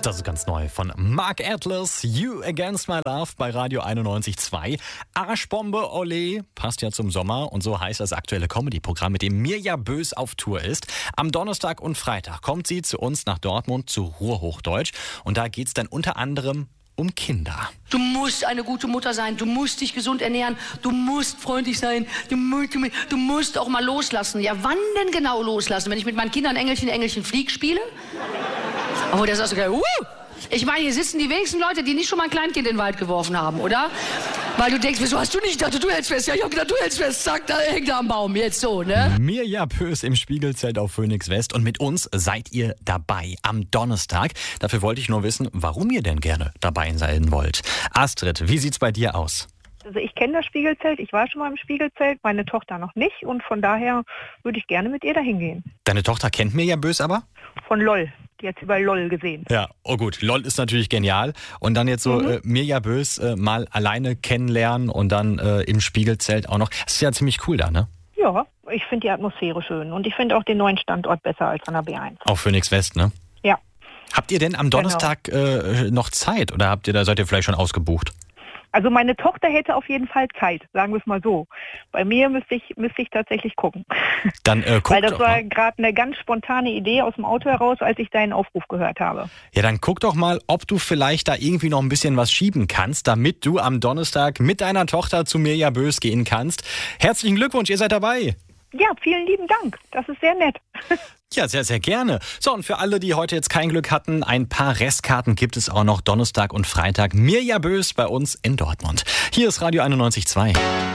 Das ist ganz neu von Mark Atlas, You Against My Love bei Radio 91.2. Arschbombe Olé passt ja zum Sommer und so heißt das aktuelle Comedy-Programm, mit dem Mirja Bös auf Tour ist. Am Donnerstag und Freitag kommt sie zu uns nach Dortmund zu Ruhrhochdeutsch und da geht's dann unter anderem um Kinder. Du musst eine gute Mutter sein, du musst dich gesund ernähren, du musst freundlich sein, du musst auch mal loslassen. Ja, wann denn genau loslassen? Wenn ich mit meinen Kindern Engelchen Flieg spiele? Aber das ist so geil. Ich meine, hier sitzen die wenigsten Leute, die nicht schon mal ein Kleinkind in den Wald geworfen haben, oder? Weil du denkst, wieso hast du nicht? Ich dachte, du hältst fest. Ja, ich hab gedacht, du hältst fest. Zack, da hängt er am Baum. Jetzt so, ne? Mirja Bös im Spiegelzelt auf Phoenix West. Und mit uns seid ihr dabei am Donnerstag. Dafür wollte ich nur wissen, warum ihr denn gerne dabei sein wollt. Astrid, wie sieht's bei dir aus? Also ich kenne das Spiegelzelt, ich war schon mal im Spiegelzelt, meine Tochter noch nicht und von daher würde ich gerne mit ihr dahin gehen. Deine Tochter kennt Mirja Bös aber? Von LOL, die hat sie bei LOL gesehen. Ja, oh gut, LOL ist natürlich genial. Und dann jetzt so Mirja Bös mal alleine kennenlernen und dann im Spiegelzelt auch noch. Das ist ja ziemlich cool da, ne? Ja, ich finde die Atmosphäre schön und ich finde auch den neuen Standort besser als an der B1. Auf Phoenix West, ne? Ja. Habt ihr denn am Donnerstag noch Zeit oder seid ihr vielleicht schon ausgebucht? Also meine Tochter hätte auf jeden Fall Zeit, sagen wir es mal so. Bei mir müsste ich tatsächlich gucken. Dann guck Weil das doch war mal. gerade eine ganz spontane Idee aus dem Auto heraus, als ich deinen Aufruf gehört habe. Ja, dann guck doch mal, ob du vielleicht da irgendwie noch ein bisschen was schieben kannst, damit du am Donnerstag mit deiner Tochter zu Mirja Bös gehen kannst. Herzlichen Glückwunsch, ihr seid dabei. Ja, vielen lieben Dank. Das ist sehr nett. Ja, sehr, sehr gerne. So, und für alle, die heute jetzt kein Glück hatten, ein paar Restkarten gibt es auch noch Donnerstag und Freitag. Mirja Bös bei uns in Dortmund. Hier ist Radio 91.2.